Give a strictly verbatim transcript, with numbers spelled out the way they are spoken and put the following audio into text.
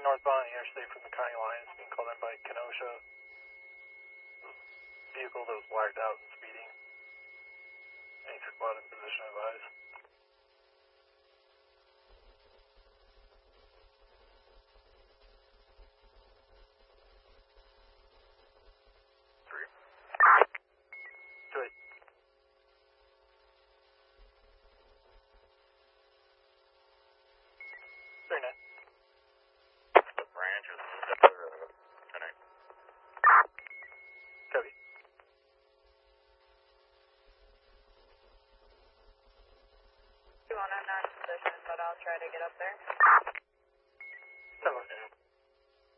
northbound interstate from the county line is being called in by Kenosha. Vehicle that was blacked out and speeding. Any squad in position advised. Three. Two eight. Three nine. The branch is uh, tonight. Copy. I'm not in position, but I'll try to get up there.